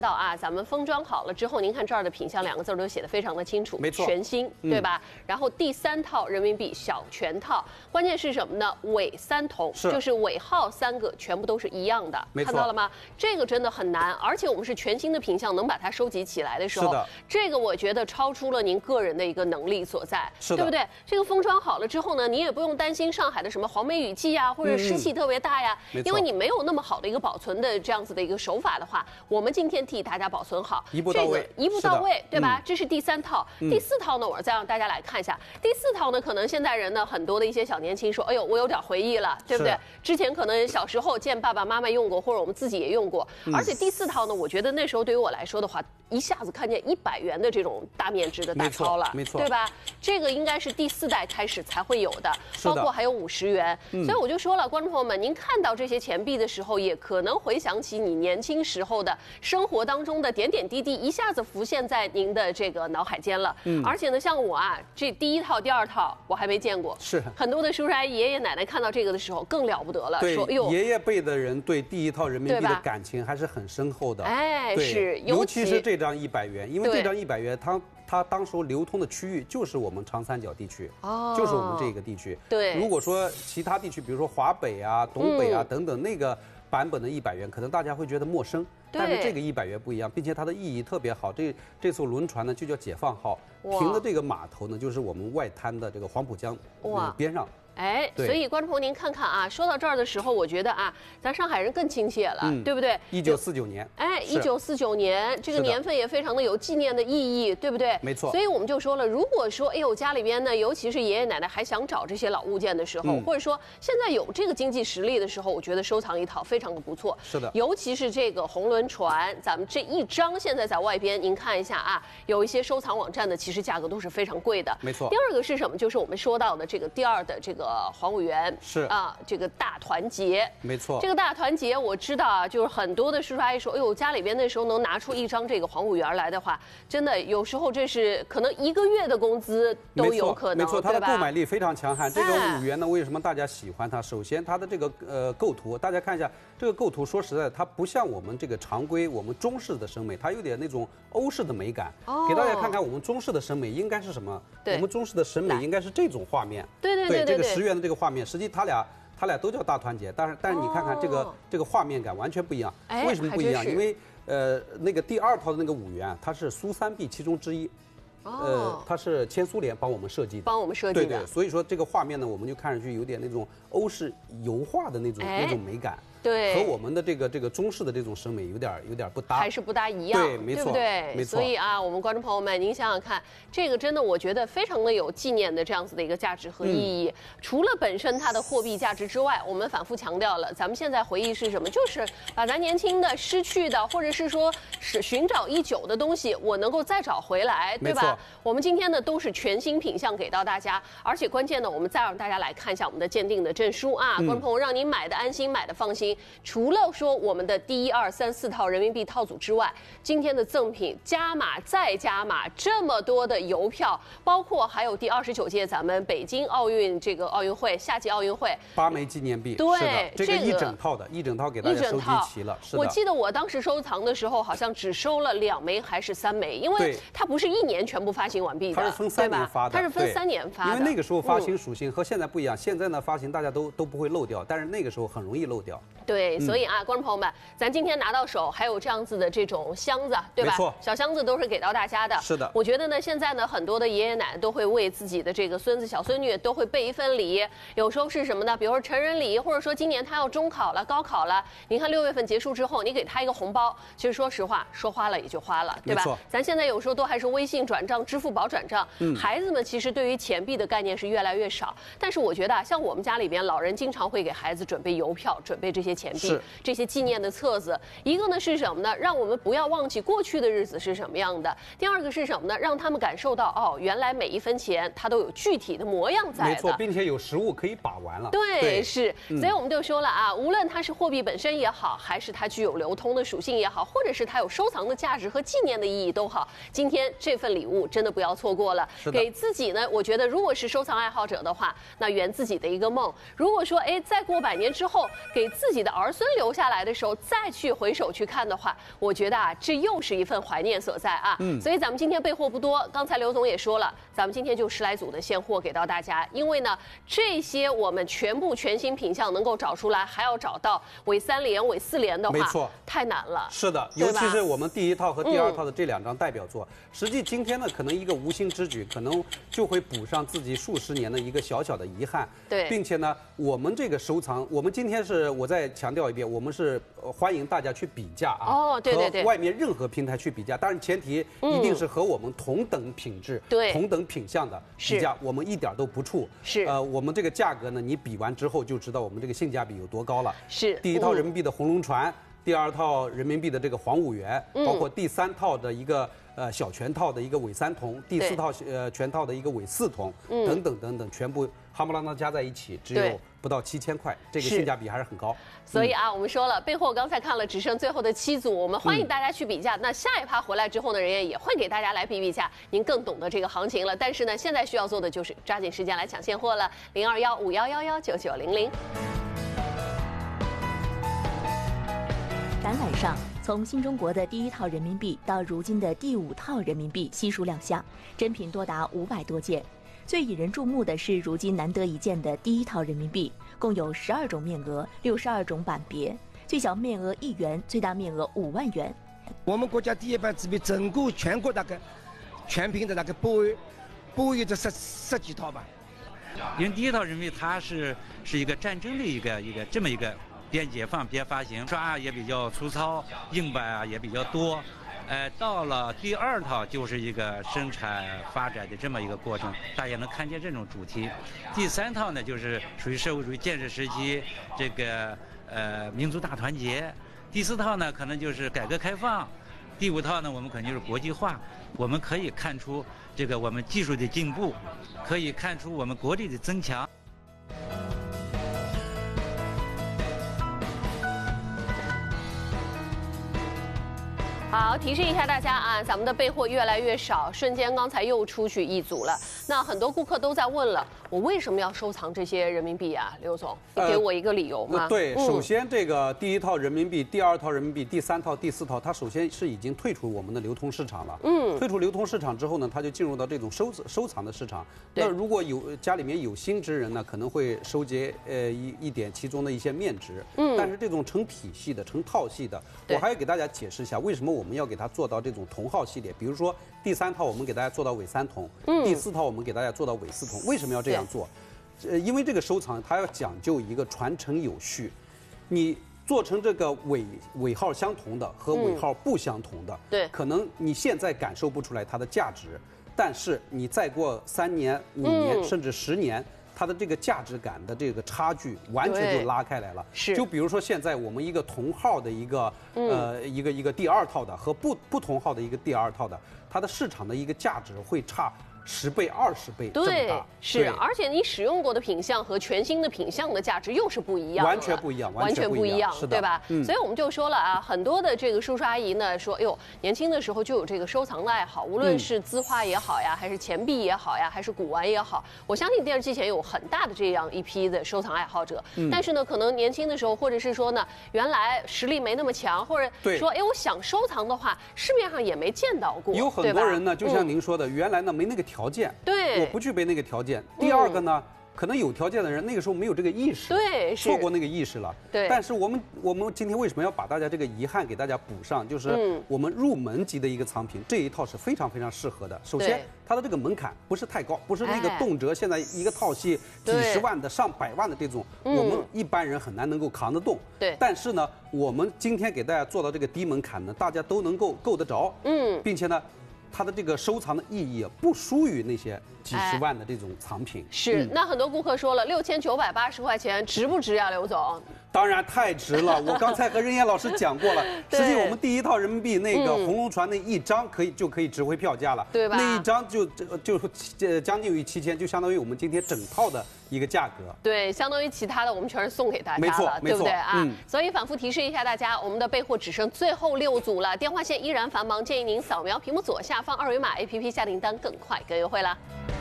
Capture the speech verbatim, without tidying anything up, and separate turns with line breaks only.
到啊，咱们封装好了之后，您看这儿的品相两个字都写得非常的清楚，
没错，
全新，对吧？嗯、然后第三套人民币小全套，关键是什么呢？尾三同，是就是尾号三个全部都是一样的，
没错，
看到了吗？这个真的很难，而且我们是全新的品相，能把它收集起来的时候，
是的，
这个我觉得超出了您个人的一个能力所在，
是的，
对不对？这个封装好了之后呢，你也不用担心上海的什么黄梅雨季呀，或者湿气特别大呀，
嗯、
因为你没有那么好的一个保存的这样子的一个手法的话，我们今天替大家保存好。
一步到位，
这个一步到位，对吧？
嗯、
这是第三套，
嗯、
第四套呢，我再让大家来看一下。第四套呢，可能现代人呢，很多的一些小年轻说：“哎呦，我有点回忆了，对不对？之前可能小时候见爸爸妈妈用过，或者我们自己也用过。嗯、而且第四套呢，我觉得那时候对于我来说的话，一下子看见一百元的这种大面值的大钞了，
没错，
对吧？这个应该是第四代开始才会有的，包括还有五十元。
嗯、
所以我就说了，观众朋友们，您看到这些钱币的时候，也可能回想起你年轻时候的生活当中的点点滴滴，一下子浮现在您的这个脑海间了。嗯，而且呢，像我啊，这第一套、第二套我还没见过，
是
很多的叔叔阿姨、爷爷奶奶看到这个的时候更了不得了，说哎呦，
爷爷辈的人对第一套人民币的感情还是很深厚的。
哎，是，
尤其是这张一百元，因为这张一百元它。它当时流通的区域就是我们长三角地区，哦，就是我们这个地区。
对，
如果说其他地区，比如说华北啊、东北啊、嗯、等等那个版本的一百元，可能大家会觉得陌生。但是这个一百元不一样，并且它的意义特别好。这这艘轮船呢就叫解放号，停的这个码头呢就是我们外滩的这个黄浦江呃边上。
哎，所以观众朋友您看看啊，说到这儿的时候，我觉得啊，咱上海人更亲切了，嗯、对不对？
一九四九年，
哎，一九四九年这个年份也非常的有纪念的意义，对不对？
没错。
所以我们就说了，如果说哎呦家里边呢，尤其是爷爷奶奶还想找这些老物件的时候，嗯、或者说现在有这个经济实力的时候，我觉得收藏一套非常的不错。
是的。
尤其是这个红轮船，咱们这一张现在在外边，您看一下啊，有一些收藏网站的，其实价格都是非常贵的。
没错。
第二个是什么？就是我们说到的这个第二的这个黄五元。
是
啊，这个大团结，
没错。
这个大团结，我知道啊，就是很多的叔叔阿姨说，哎呦，家里边那时候能拿出一张这个黄五元来的话，真的有时候这是可能一个月的工资都有可能，
没错，它的购买力非常强悍。这个五元呢，
哎、
为什么大家喜欢它？首先，它的这个呃构图，大家看一下这个构图，说实在的，它不像我们这个常规我们中式的审美，它有点那种欧式的美感。哦、给大家看看我们中式的审美应该是什么？我们中式的审美应该是这种画面。
对对对
对, 对, 对, 对，这个十元的这个画面。实际他俩，他俩都叫大团结，但是但是你看看这个、哦、这个画面感完全不一样。
哎、
为什么不一样？因为呃那个第二套的那个五元，它是苏三 B 其中之一，哦、呃它是前苏联帮我们设计的，
帮我们设计的。
对对，所以说这个画面呢，我们就看上去有点那种欧式油画的那种、哎、那种美感。
对，
和我们的这个这个中式的这种审美有点有点不搭，
还是不大一样，
对，没错，
对不对？
没错。
所以啊，我们观众朋友们，您想想看，这个真的我觉得非常的有纪念的这样子的一个价值和意义。嗯、除了本身它的货币价值之外，我们反复强调了，咱们现在回忆是什么？就是把咱年轻的、失去的，或者是说是寻找已久的东西，我能够再找回来，对吧？我们今天呢都是全新品相给到大家，而且关键呢，我们再让大家来看一下我们的鉴定的证书啊，嗯、观众朋友，让您买的安心，买的放心。除了说我们的第一、二、三、四套人民币套组之外，今天的赠品加码再加码，这么多的邮票，包括还有第二十九届咱们北京奥运这个奥运会夏季奥运会
八枚纪念币，
对，
这个一整套的，一整套给大家收集齐了。是的，
我记得我当时收藏的时候，好像只收了两枚还是三枚，因为它不是一年全部发行完毕的，
它是分三年发的，
它是分三年发的。
因为那个时候发行属性和现在不一样，现在呢发行大家都都不会漏掉，但是那个时候很容易漏掉。
对，所以啊，观众朋友们，咱今天拿到手还有这样子的这种箱子，对吧？
没错，
小箱子都是给到大家的。
是的，
我觉得呢，现在呢，很多的爷爷奶奶都会为自己的这个孙子小孙女都会备一份礼，有时候是什么呢？比如说成人礼，或者说今年他要中考了、高考了，你看六月份结束之后，你给他一个红包，其实说实话，说花了也就花了，对吧？
没错，
咱现在有时候都还是微信转账、支付宝转账，嗯，孩子们其实对于钱币的概念是越来越少。但是我觉得啊，像我们家里边，老人经常会给孩子准备邮票，准备这些钱币。这些纪念的册子，一个呢是什么呢？让我们不要忘记过去的日子是什么样的。第二个是什么呢？让他们感受到哦，原来每一分钱它都有具体的模样在的。
没错，并且有实物可以把玩了。
对，对是。所以我们就说了啊，无论它是货币本身也好，还是它具有流通的属性也好，或者是它有收藏的价值和纪念的意义都好，今天这份礼物真的不要错过了。给自己呢，我觉得如果是收藏爱好者的话，那圆自己的一个梦。如果说哎，再过百年之后，给自己己的儿孙留下来的时候，再去回首去看的话，我觉得啊，这又是一份怀念所在啊。嗯，所以咱们今天备货不多，刚才刘总也说了，咱们今天就十来组的现货给到大家，因为呢，这些我们全部全新品项能够找出来，还要找到伪三连、伪四连的话，
没错，
太难了。
是的，尤其是我们第一套和第二套的这两张代表作，嗯、实际今天呢，可能一个无心之举，可能就会补上自己数十年的一个小小的遗憾。
对，
并且呢，我们这个收藏，我们今天是我再强调一遍，我们是欢迎大家去比价啊，
哦，对对对，
和外面任何平台去比价，当然前提一定是和我们同等品质、
对、
同等品相的比价，我们一点都不怵。
是，
呃，我们这个价格呢，你比完之后就知道我们这个性价比有多高了。
是，
第一套人民币的红龙船。第二套人民币的这个黄五元，嗯、包括第三套的一个呃小全套的一个伪三铜，第四套呃全套的一个伪四铜，嗯、等等等等，全部夯不啷当加在一起，只有不到七千块，这个性价比还是很高。
所以啊，嗯、我们说了，备货刚才看了，只剩最后的七组，我们欢迎大家去比价。嗯、那下一趴回来之后呢，人家也会给大家来比比价，您更懂得这个行情了。但是呢，现在需要做的就是抓紧时间来抢现货了，零二幺五幺幺幺九九零零。
展览上，从新中国的第一套人民币到如今的第五套人民币悉数亮相，珍品多达五百多件。最引人注目的是如今难得一见的第一套人民币，共有十二种面额、六十二种版别，最小面额一元，最大面额五万元。
我们国家第一版纸币整个全国大概全品的大概不会不会有这十十几套吧。
因为第一套人民币它是是一个战争的一个一个这么一个。边解放边发行，刷也比较粗糙，硬板啊也比较多，呃，到了第二套就是一个生产发展的这么一个过程，大家能看见这种主题。第三套呢，就是属于社会主义建设时期这个呃民族大团结。第四套呢，可能就是改革开放。第五套呢，我们可能就是国际化。我们可以看出这个我们技术的进步，可以看出我们国力的增强。
好，提示一下大家啊，咱们的备货越来越少，瞬间刚才又出去一组了。那很多顾客都在问了，我为什么要收藏这些人民币啊？刘总，你给我一个理由吗？
呃、对，
嗯、
首先这个第一套人民币、第二套人民币、第三套、第四套，它首先是已经退出我们的流通市场了。嗯，退出流通市场之后呢，它就进入到这种收收藏的市场。那如果有家里面有心之人呢，可能会收集呃一一点其中的一些面值。嗯，但是这种成体系的、成套系的，我还要给大家解释一下为什么我们要给它做到这种同号系列。比如说第三套我们给大家做到伪三铜，嗯，第四套我们给大家做到伪四铜。为什么要这样做？呃，因为这个收藏它要讲究一个传承有序，你做成这个尾尾号相同的和尾号不相同的，
对、嗯，
可能你现在感受不出来它的价值，但是你再过三年、五年、嗯、甚至十年，它的这个价值感的这个差距完全就拉开来了。
是，
就比如说现在我们一个同号的一个、嗯、呃一个一个第二套的和不不同号的一个第二套的，它的市场的一个价值会差十倍、二十倍这么大，
是，而且你使用过的品相和全新的品相的价值又是不一样的，
完全不一样，
完全不一样，对吧？
嗯、
所以我们就说了啊，很多的这个叔叔阿姨呢说，哎呦，年轻的时候就有这个收藏的爱好，无论是字画也好呀，还是钱币也好呀，还是古玩也好，我相信电视机前有很大的这样一批的收藏爱好者。嗯、但是呢，可能年轻的时候，或者是说呢，原来实力没那么强，或者说，哎，我想收藏的话，市面上也没见到过，
有很多人呢，就像您说的，嗯、原来呢没那个条件，
对。
我不具备那个条件。第二个呢，嗯、可能有条件的人那个时候没有这个意识，
对，
错过那个意识了。
对。
但是我们我们今天为什么要把大家这个遗憾给大家补上？就是我们入门级的一个藏品，这一套是非常非常适合的。首先，它的这个门槛不是太高，不是那个动辄现在一个套系几十万的、上百万的这种，我们一般人很难能够扛得动。
对。
但是呢，我们今天给大家做到这个低门槛呢，大家都能够够得着。嗯。并且呢，它的这个收藏的意义不输于那些几十万的这种藏品。
哎、是，嗯、那很多顾客说了，六千九百八十块钱值不值呀，刘总？
当然太值了，我刚才和任燕老师讲过了。实际我们第一套人民币那个红龙船那一张可以就可以值回票价了，
对吧？
那一张就就呃将近于七千，就相当于我们今天整套的一个价格。
对，相当于其他的我们全是送给大家了，对不对啊？嗯、所以反复提示一下大家，我们的备货只剩最后六组了，电话线依然繁忙，建议您扫描屏幕左下方二维码 A P P 下订单，更快更优惠啦。